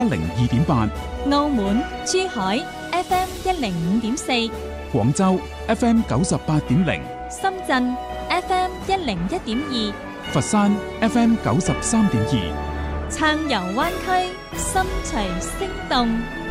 102.8， 澳門、珠海 FM 105.4， 廣州 FM 98.0， 深圳 FM 101.2， 佛山 FM 93.2， 暢遊灣區，心隨聲動。